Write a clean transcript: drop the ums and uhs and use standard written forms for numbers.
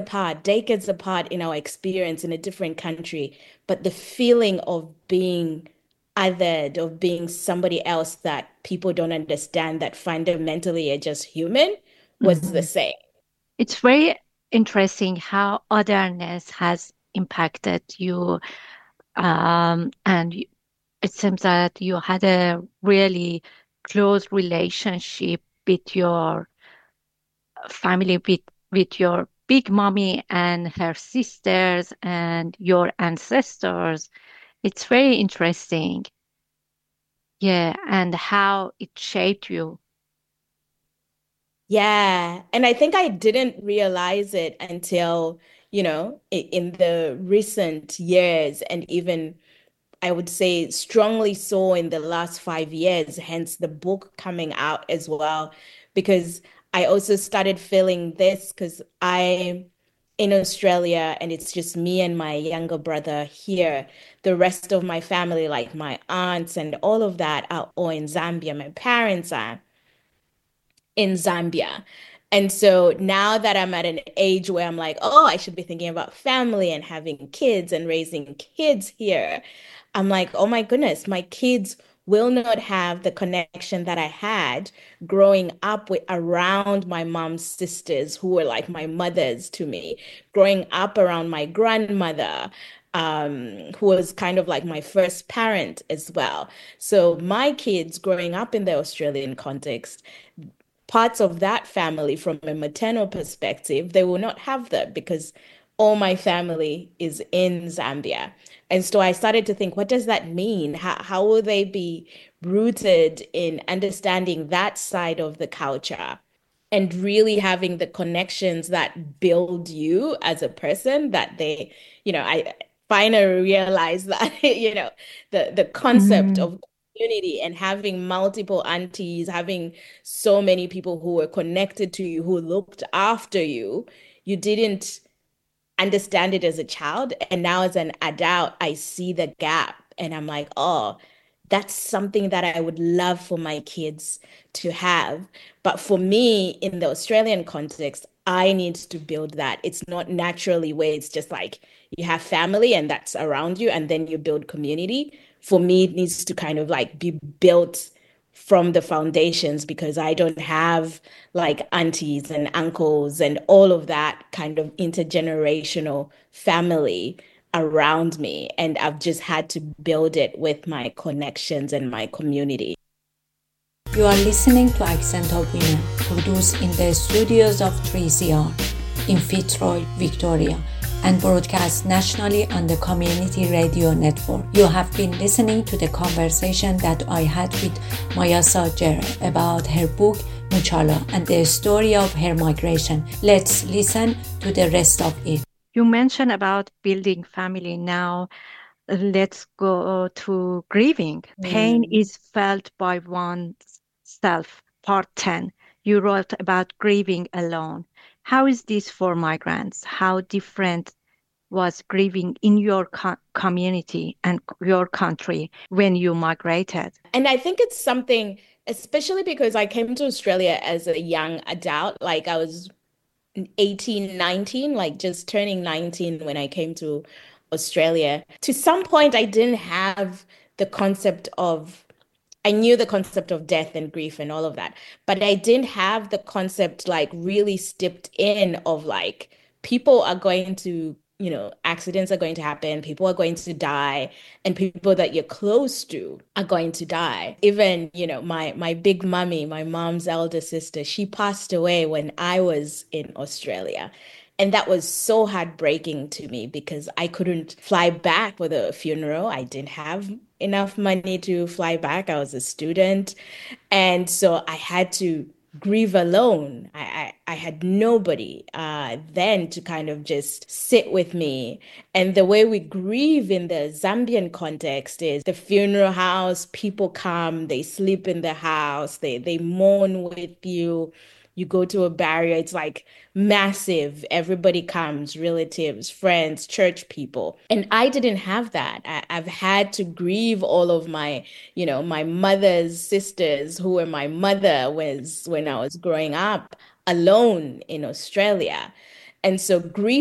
apart, decades apart in our experience in a different country, but the feeling of being othered, of being somebody else that people don't understand, that fundamentally are just human, was the Mhm. same. It's very interesting how otherness has impacted you. And it seems that you had a really close relationship with your family, with your big mommy and her sisters and your ancestors. It's very interesting. Yeah, and how it shaped you. Yeah. And I think I didn't realize it until, in the recent years, and even I would say strongly so in the last 5 years, hence the book coming out as well. Because I also started feeling this because I'm in Australia and it's just me and my younger brother here. The rest of my family, like my aunts and all of that, are all in Zambia. My parents are in Zambia. And so now that I'm at an age where I'm like, oh, I should be thinking about family and having kids and raising kids here, I'm like, oh my goodness, my kids will not have the connection that I had growing up with around my mom's sisters who were like my mothers to me, growing up around my grandmother, who was kind of like my first parent as well. So my kids growing up in the Australian context, parts of that family from a maternal perspective, they will not have that because all my family is in Zambia. And so I started to think, what does that mean? How will they be rooted in understanding that side of the culture and really having the connections that build you as a person that I finally realized that, the concept Mm. of community and having multiple aunties, having so many people who were connected to you, who looked after you. You didn't understand it as a child. And now as an adult, I see the gap and I'm like, oh, that's something that I would love for my kids to have. But for me, in the Australian context, I need to build that. It's not naturally where it's just like you have family and that's around you and then you build community. For me, it needs to kind of like be built from the foundations because I don't have like aunties and uncles and all of that kind of intergenerational family around me. And I've just had to build it with my connections and my community. You are listening to Accent of Women, produced in the studios of 3CR in Fitzroy, Victoria, and broadcast nationally on the Community Radio Network. You have been listening to the conversation that I had with Mayasa Jer about her book Muchala and the story of her migration. Let's listen to the rest of it. You mentioned about building family now. Let's go to grieving. Pain Mm. is felt by oneself, part 10. You wrote about grieving alone. How is this for migrants? How different was grieving in your community and your country when you migrated? And I think it's something, especially because I came to Australia as a young adult, like I was 18, 19, like just turning 19 when I came to Australia. To some point, I didn't have the concept of, I knew the concept of death and grief and all of that, but I didn't have the concept like really stepped in of like people are going to, accidents are going to happen, people are going to die, and people that you're close to are going to die. Even, my big mummy, my mom's elder sister, she passed away when I was in Australia. And that was so heartbreaking to me because I couldn't fly back for the funeral. I didn't have enough money to fly back. I was a student. And so I had to grieve alone. I had nobody then to kind of just sit with me. And the way we grieve in the Zambian context is the funeral house, people come, they sleep in the house, they mourn with you. You go to a barrier, it's like massive. Everybody comes, relatives, friends, church people. And I didn't have that. I've had to grieve all of my, my mother's sisters who were my mother was when I was growing up alone in Australia. And so grief